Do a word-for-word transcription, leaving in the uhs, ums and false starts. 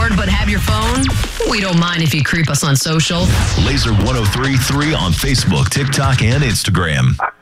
bored but have your phone? We don't mind if you creep us on social. Laser one oh three point three on Facebook, TikTok, and Instagram.